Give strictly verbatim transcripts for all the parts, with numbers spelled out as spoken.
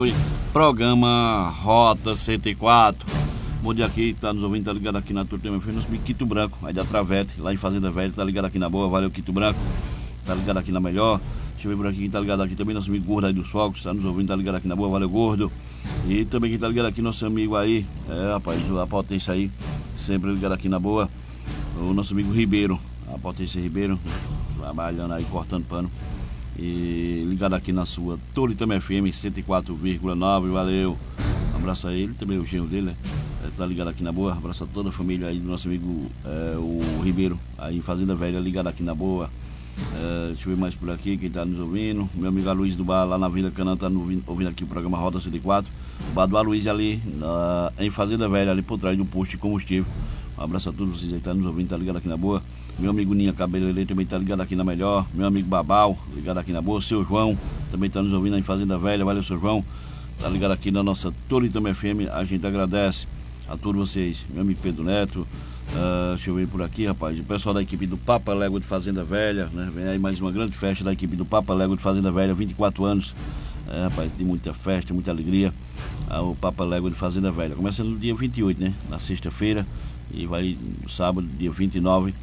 Programa Rota cento e quatro. Bom dia aqui, tá nos ouvindo, tá ligado aqui na Turma F M, nosso amigo Quito Branco, aí da Travete, lá em Fazenda Velha, tá ligado aqui na boa, valeu Quito Branco, tá ligado aqui na melhor. Deixa eu ver por aqui quem tá ligado aqui também, nosso amigo Gordo aí dos Fogos, tá nos ouvindo, tá ligado aqui na boa, valeu Gordo. E também quem tá ligado aqui, nosso amigo aí, é rapaz, a potência aí, sempre ligado aqui na boa, o nosso amigo Ribeiro, a potência Ribeiro, trabalhando aí, cortando pano. E ligado aqui na sua Turma F M cento e quatro vírgula nove, valeu. Um abraço a ele, também o genro dele, né? Tá ligado aqui na boa, abraço a toda a família aí do nosso amigo é, o Ribeiro, aí em Fazenda Velha, ligado aqui na boa. É, deixa eu ver mais por aqui, quem tá nos ouvindo. Meu amigo Aloysio do bar lá na Vila Canã tá ouvindo, ouvindo aqui o programa Roda cento e quatro. O bar do Aloysio ali na, em Fazenda Velha, ali por trás do posto de combustível. Um abraço a todos vocês aí que tá nos ouvindo, tá ligado aqui na boa. Meu amigo Ninha Cabeleireiro também tá ligado aqui na melhor. Meu amigo Babal, ligado aqui na boa. Seu João também tá nos ouvindo aí em Fazenda Velha, valeu seu João. Tá ligado aqui na nossa Turma F M, a gente agradece a todos vocês. Meu amigo Pedro Neto, uh, deixa eu ver por aqui, rapaz, o pessoal da equipe do Papa Légua de Fazenda Velha, né? Vem aí mais uma grande festa da equipe do Papa Légua de Fazenda Velha, vinte e quatro anos, é, rapaz, tem muita festa, muita alegria, uh, o Papa Légua de Fazenda Velha, começa no dia vinte e oito, né, na sexta-feira, e vai no sábado, dia vinte e nove,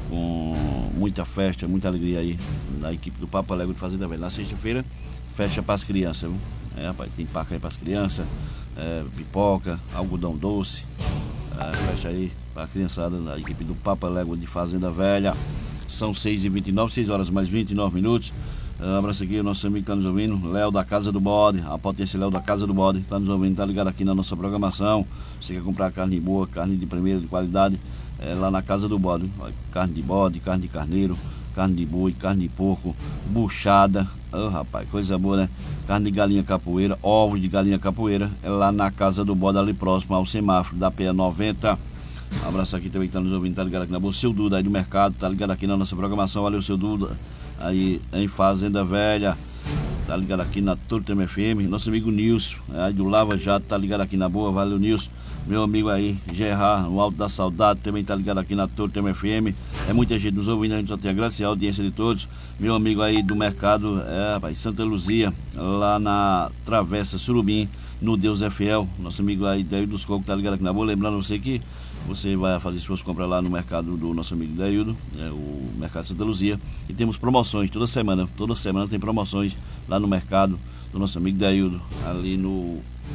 com muita festa, muita alegria aí, na equipe do Papa Légua de Fazenda Velha. Na sexta-feira, festa para as crianças, viu? É, rapaz, tem paca aí para as crianças, é, pipoca, algodão doce, é, fecha aí para a criançada da equipe do Papa Légua de Fazenda Velha. São seis e vinte e nove, seis horas mais vinte e nove minutos. É, um abraço aqui, o nosso amigo que está nos ouvindo, Léo da Casa do Bode, a potência Léo da Casa do Bode, está nos ouvindo, está ligado aqui na nossa programação. Você quer comprar carne boa, carne de primeira, de qualidade, é lá na Casa do Bode, carne de bode, carne de carneiro, carne de boi, carne de porco, buchada, oh, rapaz, coisa boa, né? Carne de galinha capoeira, ovos de galinha capoeira, é lá na Casa do Bode, ali próximo ao semáforo da P E noventa. Um abraço aqui também que tá nos ouvindo, tá ligado aqui na boa. Seu Duda aí do mercado, tá ligado aqui na nossa programação, valeu seu Duda, aí em Fazenda Velha, tá ligado aqui na Turma F M. Nosso amigo Nilson, aí do Lava Jato, tá ligado aqui na boa, valeu Nilson. Meu amigo aí, Gerard, no Alto da Saudade, também tá ligado aqui na Turma F M. É muita gente nos ouvindo, a gente só tem a graça e a audiência de todos. Meu amigo aí do mercado, é, rapaz, Santa Luzia, lá na Travessa Surubim, no Deus é Fiel. Nosso amigo aí, Daildo dos Cocos, tá ligado aqui na boa. Lembrando você que você vai fazer suas compras lá no mercado do nosso amigo Daildo, é, o Mercado Santa Luzia. E temos promoções toda semana, toda semana tem promoções lá no mercado do nosso amigo Daildo, ali no,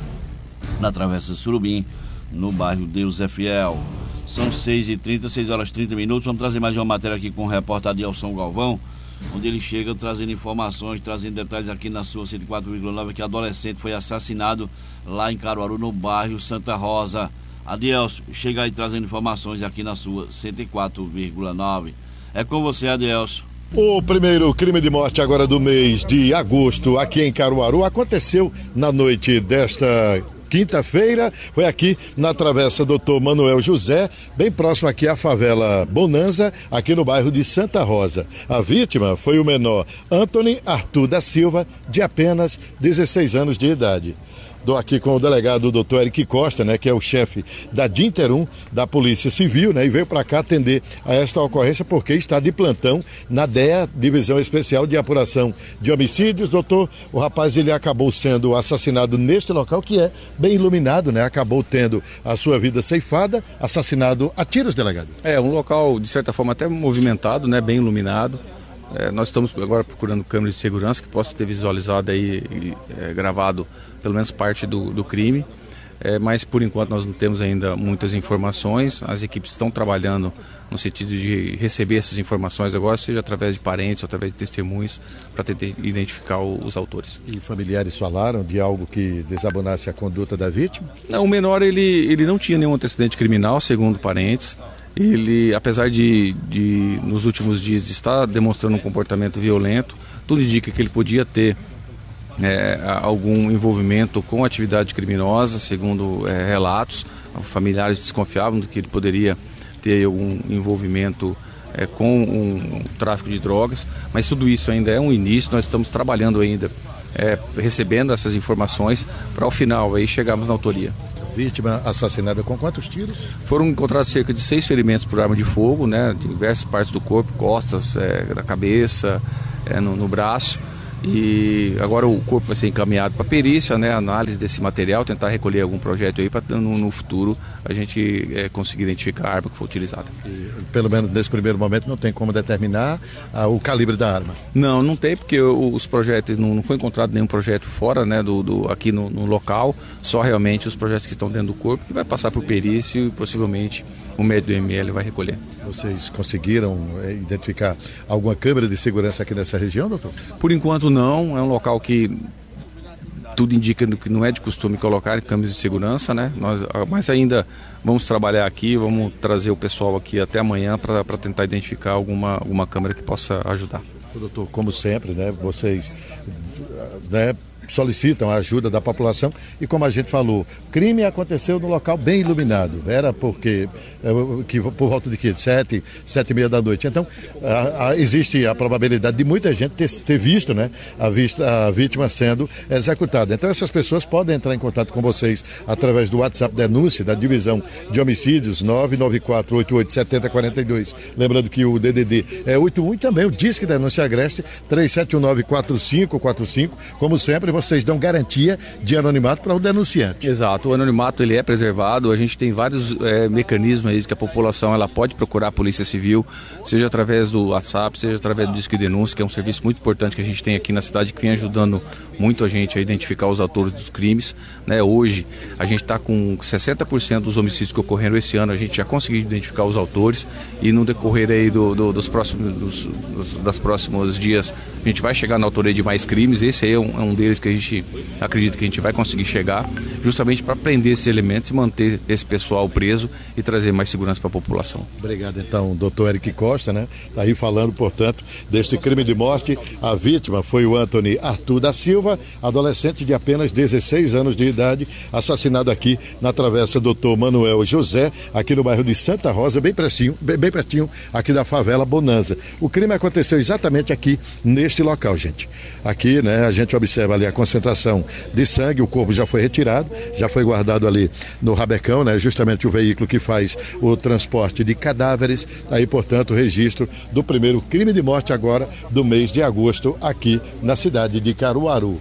na Travessa Surubim, no bairro Deus é Fiel. São seis e trinta, seis horas e trinta minutos. Vamos trazer mais uma matéria aqui com o repórter Adilson Galvão, onde ele chega trazendo informações, trazendo detalhes aqui na sua cento e quatro vírgula nove, que adolescente foi assassinado lá em Caruaru, no bairro Santa Rosa. Adilson, chega aí trazendo informações aqui na sua cento e quatro vírgula nove. É com você, Adilson. O primeiro crime de morte agora do mês de agosto aqui em Caruaru aconteceu na noite desta quinta-feira, foi aqui na Travessa doutor Manuel José, bem próximo aqui à favela Bonanza, aqui no bairro de Santa Rosa. A vítima foi o menor Antony Arthur da Silva, de apenas dezesseis anos de idade. Estou aqui com o delegado doutor Eric Costa, né, que é o chefe da Dinterum, da Polícia Civil, né, e veio para cá atender a esta ocorrência porque está de plantão na D E A, Divisão Especial de Apuração de Homicídios. Doutor, o rapaz ele acabou sendo assassinado neste local que é bem iluminado, né, acabou tendo a sua vida ceifada, assassinado a tiros, delegado. É, um local de certa forma até movimentado, né, bem iluminado. É, nós estamos agora procurando câmeras de segurança que possa ter visualizado aí, e, é, gravado pelo menos parte do, do crime, é, mas por enquanto nós não temos ainda muitas informações. As equipes estão trabalhando no sentido de receber essas informações agora, seja através de parentes ou através de testemunhas, para tentar identificar o, os autores. E familiares falaram de algo que desabonasse a conduta da vítima? Não, o menor ele, ele não tinha nenhum antecedente criminal, segundo parentes. Ele, apesar de, de, nos últimos dias, estar demonstrando um comportamento violento, tudo indica que ele podia ter é, algum envolvimento com atividade criminosa, segundo é, relatos. Familiares desconfiavam de que ele poderia ter algum envolvimento é, com um, um tráfico de drogas, mas tudo isso ainda é um início. Nós estamos trabalhando ainda, é, recebendo essas informações, para ao final aí chegarmos na autoria. Vítima assassinada com quantos tiros? Foram encontrados cerca de seis ferimentos por arma de fogo, né, de diversas partes do corpo, costas, é, na cabeça, é, no, no braço. E agora o corpo vai ser encaminhado para perícia, né, análise desse material, tentar recolher algum projeto aí para no, no futuro a gente é, conseguir identificar a arma que foi utilizada. E, pelo menos nesse primeiro momento não tem como determinar ah, o calibre da arma? Não, não tem, porque os projetos, não, não foi encontrado nenhum projeto fora, né, do, do, aqui no, no local, só realmente os projetos que estão dentro do corpo, que vai passar por perícia e possivelmente o médico do M L vai recolher. Vocês conseguiram é, identificar alguma câmera de segurança aqui nessa região, doutor? Por enquanto não, é um local que tudo indica que não é de costume colocar câmeras de segurança, né? Nós, mas ainda vamos trabalhar aqui, vamos trazer o pessoal aqui até amanhã para tentar identificar alguma, alguma câmera que possa ajudar. Doutor, como sempre, né, vocês né, solicitam a ajuda da população e, como a gente falou, o crime aconteceu no local bem iluminado, era porque que, por volta de quê? sete, sete e meia da noite. Então, a, a, existe a probabilidade de muita gente ter, ter visto, né, a, vista, a vítima sendo executada. Então, essas pessoas podem entrar em contato com vocês através do WhatsApp denúncia da Divisão de Homicídios nove nove quatro oito oito sete zero quatro dois. Lembrando que o D D D é oito um e também o Disque Denúncia Agreste três sete um nove quatro cinco quatro cinco. Como sempre, vocês dão garantia de anonimato para o denunciante. Exato, o anonimato ele é preservado, a gente tem vários é, mecanismos aí que a população ela pode procurar a Polícia Civil, seja através do WhatsApp, seja através do Disque Denúncia, que é um serviço muito importante que a gente tem aqui na cidade, que vem ajudando muito a gente a identificar os autores dos crimes, né? Hoje a gente está com sessenta por cento dos homicídios que ocorreram esse ano, a gente já conseguiu identificar os autores e no decorrer aí do, do, dos próximos dos, dos, das próximos dias a gente vai chegar na autoria de mais crimes. Esse aí é um, é um deles que a gente acredita que a gente vai conseguir chegar, justamente para prender esses elementos e manter esse pessoal preso e trazer mais segurança para a população. Obrigado, então, doutor Eric Costa, né? Está aí falando, portanto, deste crime de morte. A vítima foi o Antony Arthur da Silva, adolescente de apenas dezesseis anos de idade, assassinado aqui na Travessa doutor Manuel José, aqui no bairro de Santa Rosa, bem pertinho, bem, bem pertinho aqui da favela Bonanza. O crime aconteceu exatamente aqui neste local, gente. Aqui, né, a gente observa ali a concentração de sangue, o corpo já foi retirado, já foi guardado ali no rabecão, né, justamente o veículo que faz o transporte de cadáveres. Aí, portanto, o registro do primeiro crime de morte agora do mês de agosto aqui na cidade de Caruaru.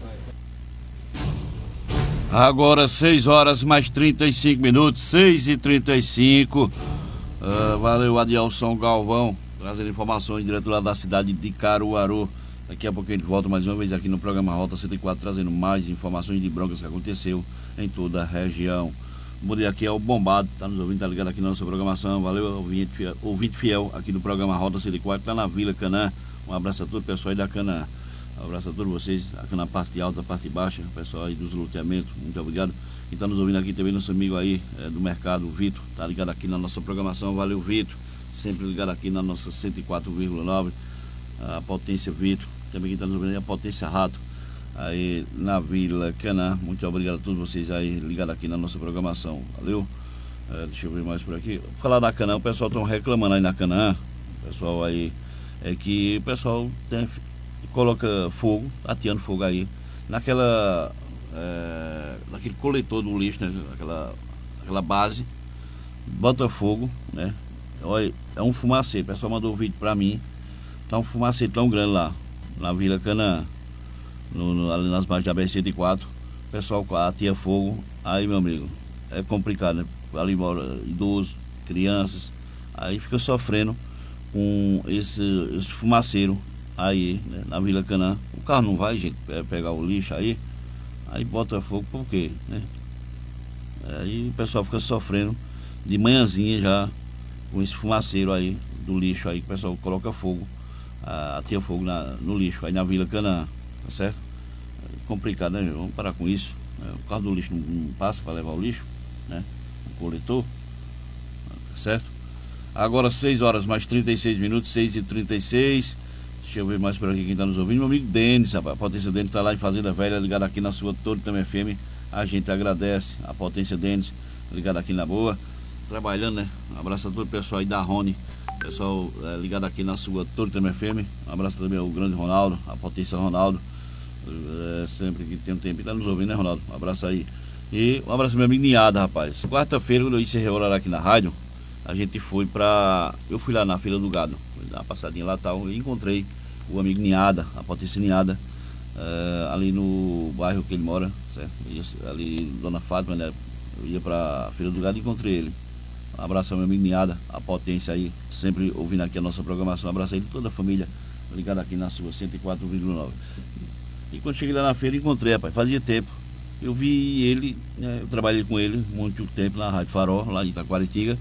Agora seis horas mais trinta e cinco minutos, seis e trinta e cinco. Uh, valeu, Adielson Galvão, trazendo informações direto lá da cidade de Caruaru. Daqui a pouco a gente volta mais uma vez aqui no programa Rota cento e quatro, trazendo mais informações de broncas que aconteceu em toda a região. Bom dia, aqui é o Bombado, tá nos ouvindo, tá ligado aqui na nossa programação. Valeu, ouvinte fiel, ouvinte fiel aqui do programa Rota cento e quatro, tá na Vila Canaã. Um abraço a todo o pessoal aí da Canaã. Um abraço a todos vocês, aqui na parte alta, na parte baixa, o pessoal aí dos loteamentos, muito obrigado. Quem tá nos ouvindo aqui também, nosso amigo aí é, do mercado, o Vitor, tá ligado aqui na nossa programação. Valeu, Vitor, sempre ligado aqui na nossa cento e quatro vírgula nove, a Potência Vitor. Também quem está nos ouvindo aí, a Potência Rato, aí na Vila Canaã. Muito obrigado a todos vocês aí ligados aqui na nossa programação. Valeu? É, deixa eu ver mais por aqui. Vou falar da Canaã, o pessoal está reclamando aí na Canaã. O pessoal aí é que o pessoal tem, coloca fogo, ateando fogo aí, naquela. É, naquele coletor do lixo, né? Aquela, aquela base, bota fogo, né? Olha, é um fumaceiro. O pessoal mandou um vídeo para mim. Tá um fumaceiro tão grande lá na Vila Canaã, no, no, ali nas margens da B R cento e quatro, o pessoal atia fogo, aí, meu amigo, é complicado, né? Ali mora idosos, crianças, aí fica sofrendo com esse, esse fumaceiro aí, né? Na Vila Canaã. O carro não vai, gente, pegar o lixo aí, aí bota fogo, por quê, né? Aí o pessoal fica sofrendo de manhãzinha já com esse fumaceiro aí do lixo aí, que o pessoal coloca fogo, atia fogo na, no lixo, aí na Vila Canaã, tá certo? É complicado, né? Vamos parar com isso, né? O carro do lixo não, não passa para levar o lixo, né? O coletor, tá certo? Agora seis horas mais trinta e seis minutos, seis e trinta e seis. Deixa eu ver mais por aqui quem está nos ouvindo. Meu amigo Denis, rapaz, a Potência Denis está lá em Fazenda Velha, ligado aqui na sua Torre Também F M. A gente agradece a Potência Denis, ligado aqui na boa, trabalhando, né? Um abraço a todo o pessoal aí da Rony. Pessoal é, ligado aqui na sua Torre Também F M. Um abraço também ao grande Ronaldo, a Potência Ronaldo. É, sempre que tem um tempo, tá nos ouvindo, né, Ronaldo? Um abraço aí. E um abraço ao meu amigo Niada, rapaz. Quarta-feira, quando eu encerrei o horário aqui na rádio, a gente foi pra. Eu fui lá na Fila do Gado, fui dar uma passadinha lá e tal, e encontrei o amigo Niada, a Potência Niada, é, ali no bairro que ele mora, certo? Ia, ali, Dona Fátima, né? Eu ia para Feira do Gado e encontrei ele. Um abraço ao meu amigo Niada, a potência aí, sempre ouvindo aqui a nossa programação. Um abraço aí de toda a família, ligada aqui na sua cento e quatro vírgula nove. E quando cheguei lá na feira, encontrei, rapaz, fazia tempo. Eu vi ele, né, eu trabalhei com ele muito tempo na Rádio Farol, lá em Itaquaritinga.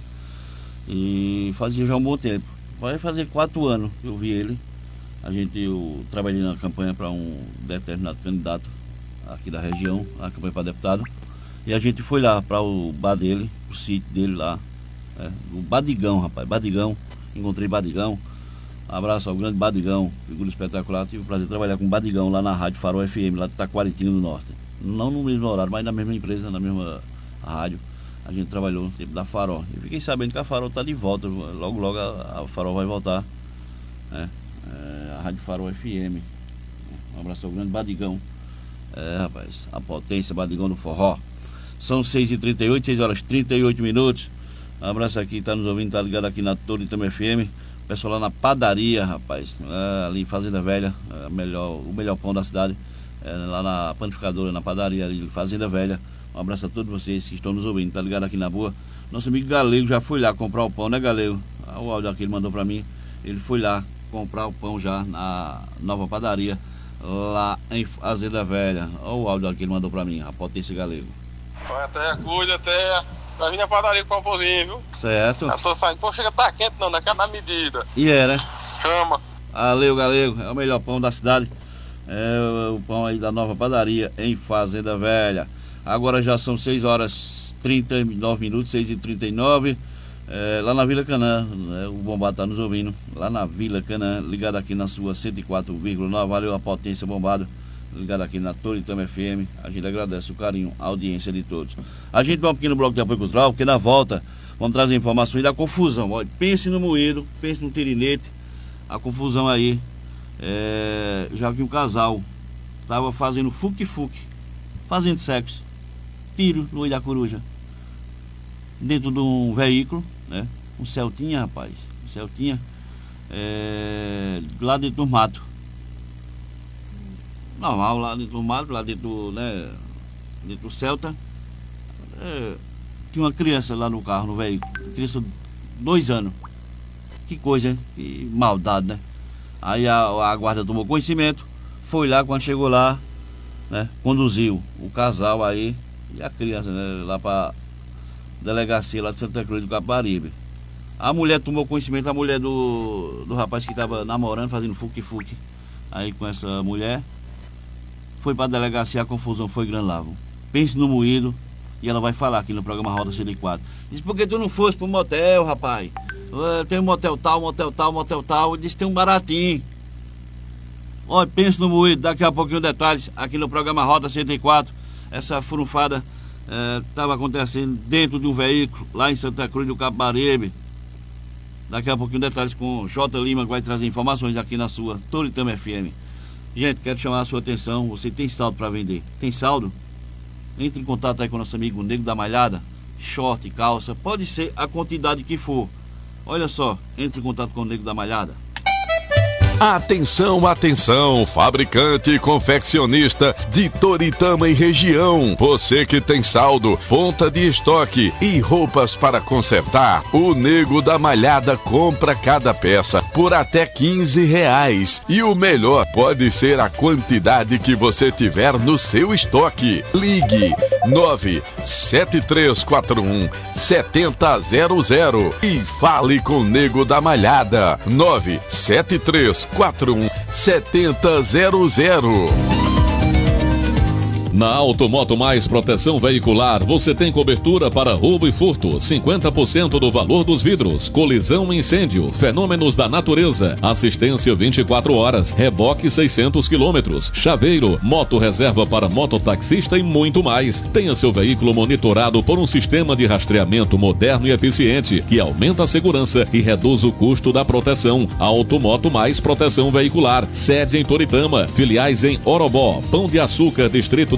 E fazia já um bom tempo. Vai fazer quatro anos que eu vi ele. A gente, eu trabalhei na campanha para um determinado candidato aqui da região, na campanha para deputado. E a gente foi lá para o bar dele, o sítio dele lá. É, o Badigão, rapaz, Badigão. Encontrei Badigão. Abraço ao grande Badigão, figura espetacular. Tive o prazer de trabalhar com o Badigão lá na Rádio Farol F M, lá de Itaquaritinga do Norte. Não no mesmo horário, mas na mesma empresa, na mesma rádio. A gente trabalhou no tempo da Farol. E fiquei sabendo que a Farol está de volta. Logo, logo a, a Farol vai voltar. É, é, a Rádio Farol F M. Um abraço ao grande Badigão. É, rapaz, a potência, Badigão do forró. São seis e trinta e oito, seis horas e trinta e oito minutos. Um abraço aqui, tá nos ouvindo, tá ligado aqui na Toritama F M. O pessoal lá na padaria, rapaz, é, ali em Fazenda Velha, é, melhor, o melhor pão da cidade, é, lá na panificadora, na padaria ali, Fazenda Velha. Um abraço a todos vocês que estão nos ouvindo, tá ligado aqui na boa. Nosso amigo Galego já foi lá comprar o pão, né, Galego? O áudio aqui ele mandou pra mim. Ele foi lá comprar o pão já na nova padaria, lá em Fazenda Velha. Olha o áudio aqui ele mandou pra mim, a potência Galego. Olha, até cuida, até. Vai vir na padaria com o pãozinho, viu? Certo. Eu tô saindo, pô, chega, tá quente não, naquela medida. E é, né? Chama. Valeu, Galego, é o melhor pão da cidade. É o pão aí da nova padaria em Fazenda Velha. Agora já são seis horas e trinta e nove minutos, seis e trinta e nove. É, lá na Vila Canaã, né? O Bombado tá nos ouvindo. Lá na Vila Canaã, ligado aqui na sua cento e quatro vírgula nove. Valeu a potência, Bombado. Ligado aqui na Toritama F M. A gente agradece o carinho, a audiência de todos. A gente vai um pequeno bloco de apoio cultural, porque na volta vamos trazer informações da confusão. Olha, pense no moído, pense no tirinete. A confusão aí, é, já que o casal estava fazendo fuque-fuque, fazendo sexo, tiro no olho da coruja, dentro de um veículo, né? Um Celtinha, rapaz, um Celtinha, é, lá dentro do mato. Normal, lá dentro do mato, lá dentro, né, dentro do Celta. É, tinha uma criança lá no carro, no veículo, criança de dois anos. Que coisa, hein? Que maldade, né? Aí a, a guarda tomou conhecimento, foi lá, quando chegou lá, né, conduziu o casal aí e a criança, né, lá pra delegacia lá de Santa Cruz do Capibaribe. A mulher tomou conhecimento, a mulher do, do rapaz que estava namorando, fazendo fuque-fuque aí com essa mulher, foi pra delegacia, a confusão foi grande lá. Pense no moído, e ela vai falar aqui no programa Roda cento e quatro. Diz, por que tu não fosse pro motel, rapaz? Tem um motel tal, motel tal, motel tal. Diz, tem um baratinho. Olha, pense no moído, daqui a pouquinho detalhes aqui no programa Roda cento e quatro. Essa furunfada estava é, acontecendo dentro de um veículo lá em Santa Cruz do Capibaribe. Daqui a pouquinho detalhes com J. Lima, que vai trazer informações aqui na sua Toritama F M. Gente, quero chamar a sua atenção. Você tem saldo para vender? Tem saldo? Entre em contato aí com o nosso amigo Nego da Malhada. Short, calça, pode ser a quantidade que for. Olha só, entre em contato com o Nego da Malhada. Atenção, atenção, fabricante e confeccionista de Toritama e região. Você que tem saldo, ponta de estoque e roupas para consertar, o Nego da Malhada compra cada peça por até quinze reais. E o melhor pode ser a quantidade que você tiver no seu estoque. Ligue nove sete três quatro um sete zero zero zero e fale com o Nego da Malhada. nove sete três quatro um sete zero zero. Na Automoto Mais Proteção Veicular, você tem cobertura para roubo e furto, cinquenta por cento do valor dos vidros, colisão e incêndio, fenômenos da natureza, assistência vinte e quatro horas, reboque seiscentos quilômetros, chaveiro, moto reserva para mototaxista e muito mais. Tenha seu veículo monitorado por um sistema de rastreamento moderno e eficiente, que aumenta a segurança e reduz o custo da proteção. Automoto Mais Proteção Veicular, sede em Toritama, filiais em Orobó, Pão de Açúcar, Distrito de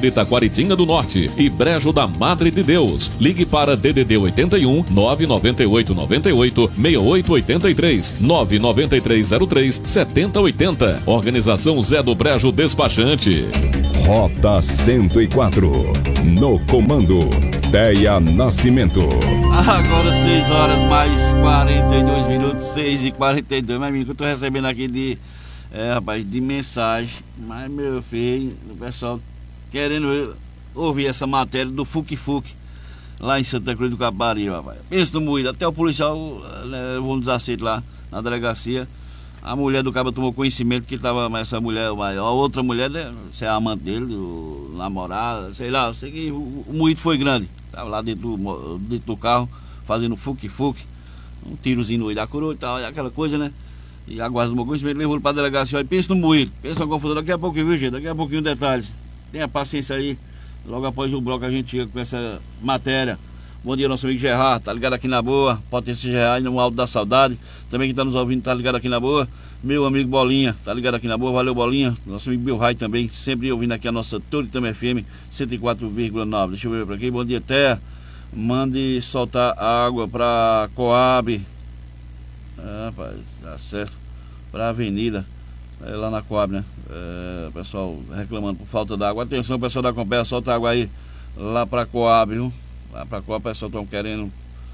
Coab Taquaritinga do Norte e Brejo da Madre de Deus. Ligue para D D D oitenta e um, nove nove oito nove oito, seis oito oito três, nove nove três zero três, sete zero oito zero. Organização Zé do Brejo Despachante. Rota cento e quatro. No comando, Deia Nascimento. Agora seis horas mais quarenta e dois minutos, seis e quarenta e dois. Mas, amigo, que eu tô recebendo aqui de, é, rapaz, de mensagem. Mas, meu filho, o pessoal querendo ouvir essa matéria do Fuque Fuque lá em Santa Cruz do Capibaribe, rapaz. Pensa no moído, até o policial, né, vão desaceito lá na delegacia. A mulher do cara tomou conhecimento que estava essa mulher, a outra mulher, né, se é a amante dele, o namorado, sei lá, eu sei que o, o moído foi grande. Estava lá dentro do, dentro do carro, fazendo fuque-fuque, um tirozinho no olho da coroa e tal, aquela coisa, né? E a guarda tomou conhecimento, levou ele para a delegacia, olha, pensa no moído, pensa na confusão, daqui a pouquinho, viu, gente? Daqui a pouquinho detalhes. Tenha paciência aí, logo após o bloco a gente chega com essa matéria. Bom dia, nosso amigo Gerard, tá ligado aqui na boa, Potência Gerard, no Alto da Saudade. Também quem tá nos ouvindo tá ligado aqui na boa. Meu amigo Bolinha, tá ligado aqui na boa, valeu Bolinha. Nosso amigo Bill Rai também, sempre ouvindo aqui a nossa Toritama F M cento e quatro vírgula nove. Deixa eu ver pra aqui, bom dia Terra. Mande soltar água pra Coab. Ah, rapaz, tá certo. Pra Avenida, é lá na Coab, né? É, pessoal reclamando por falta d'água. Atenção, pessoal da Compé, solta água aí lá pra Coab, viu? Lá pra Coab, o pessoal estão querendo,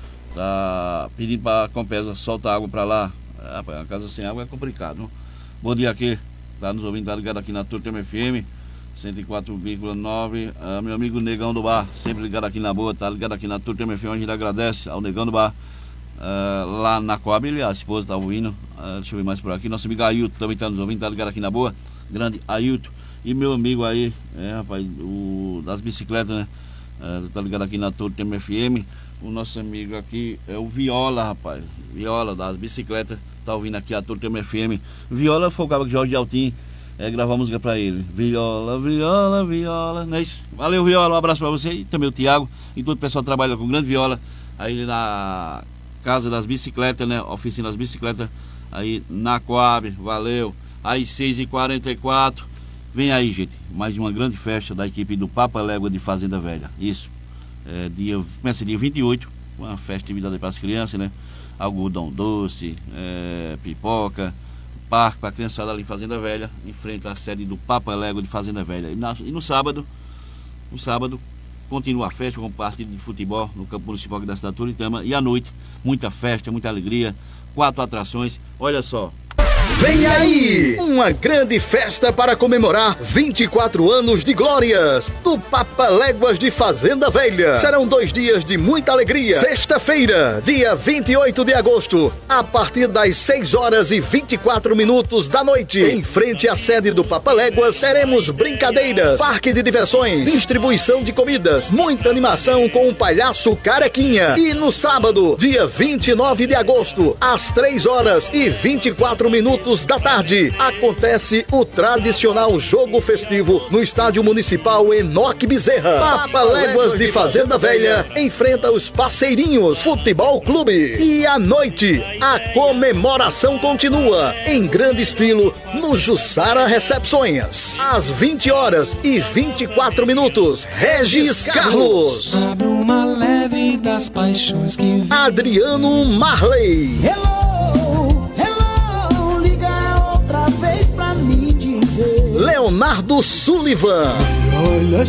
tá pedindo pra Compesa soltar água pra lá. É, rapaz, uma casa sem água é complicado, não? Bom dia aqui, tá nos ouvindo, tá ligado aqui na Toritama F M cento e quatro vírgula nove. Ah, meu amigo Negão do Bar, sempre ligado aqui na boa, tá ligado aqui na Toritama F M. A gente agradece ao Negão do Bar, ah, lá na Coab, ele, a esposa tá ouvindo. Ah, deixa eu ver mais por aqui. Nosso amigo Ailton também tá nos ouvindo, tá ligado aqui na boa, grande Ailton. E meu amigo aí, é, rapaz, o das bicicletas, né? Ah, tá ligado aqui na Toritama F M. O nosso amigo aqui é o Viola, rapaz, Viola das bicicletas, tá ouvindo aqui a Toritama F M. Viola foi o cara que Jorge Altim é, gravou a música pra ele. Viola, viola, viola, não é isso? Valeu, Viola, um abraço pra você e também o Tiago e todo o pessoal que trabalha com grande Viola aí na Casa das Bicicletas, né? Oficina das Bicicletas aí na Coab, valeu. Aí seis e quarenta e quatro, vem aí, gente, mais uma grande festa da equipe do Papa Légua de Fazenda Velha. Isso, é, dia, começa dia vinte e oito, uma festividade para as crianças, né? Algodão doce, é, pipoca, parque para a criançada ali em Fazenda Velha, em frente à sede do Papa Légua de Fazenda Velha. E, na, e no sábado, no sábado, continua a festa com partido de futebol no campo municipal da cidade de Toritama. E à noite, muita festa, muita alegria, quatro atrações, olha só. Vem aí, uma grande festa para comemorar vinte e quatro anos de glórias do Papa Léguas de Fazenda Velha. Serão dois dias de muita alegria. Sexta-feira, dia vinte e oito de agosto, a partir das seis horas e vinte e quatro minutos da noite, em frente à sede do Papa Léguas, teremos brincadeiras, parque de diversões, distribuição de comidas, muita animação com o palhaço Carequinha. E no sábado, dia vinte e nove de agosto, às três horas e vinte e quatro minutos da tarde, acontece o tradicional jogo festivo no Estádio Municipal Enoque Bezerra. Papa Léguas de Fazenda Velha enfrenta os Parceirinhos Futebol Clube. E à noite, a comemoração continua em grande estilo no Jussara Recepções. Às vinte horas e vinte e quatro minutos, Regis Carlos, Adriano Marley, Leonardo Sullivan. Olhas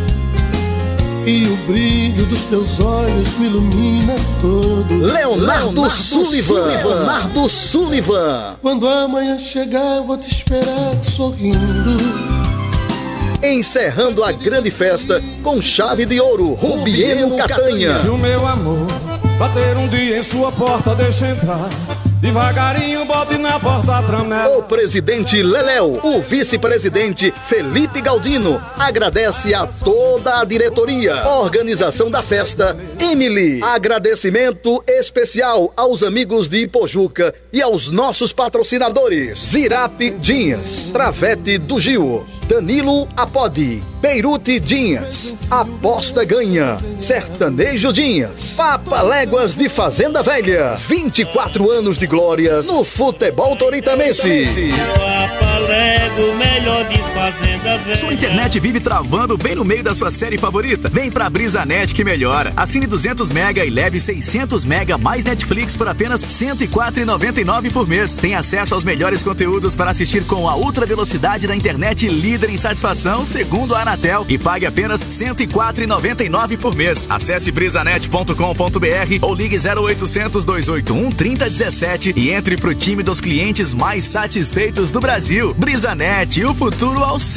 e o brilho dos teus olhos me ilumina todo. Leonardo, Leonardo Sullivan. Sullivan. Leonardo Sullivan. Quando a manhã chegar, vou te esperar sorrindo. Encerrando a grande festa com chave de ouro, Rubieno Catanha. Se o meu amor bater um dia em sua porta, deixa entrar. Devagarinho, bote na porta a tramela. O presidente Leléu, o vice-presidente Felipe Galdino, agradece a toda a diretoria, organização da festa, Emily. Agradecimento especial aos amigos de Ipojuca e aos nossos patrocinadores, Zirap Dinhas, Travete do Gil, Danilo Apodi, Beirute Dinhas, Aposta Ganha, Sertanejo Dinhas, Papa Léguas de Fazenda Velha, vinte e quatro anos de glórias no futebol toritamense. Papa Légua, melhor de Fazenda Velha. Sua internet vive travando bem no meio da sua série favorita? Vem pra BrisaNet que melhora. Assine duzentos mega e leve seiscentos mega mais Netflix por apenas cento e quatro reais e noventa e nove centavos por mês. Tem acesso aos melhores conteúdos para assistir com a ultra velocidade da internet líder em satisfação, segundo a Anatel, e pague apenas cento e quatro reais e noventa e nove centavos por mês. Acesse brisanet ponto com ponto br ou ligue zero oitocentos, dois oito um, trinta dezessete e entre pro time dos clientes mais satisfeitos do Brasil. BrisaNet, o futuro ao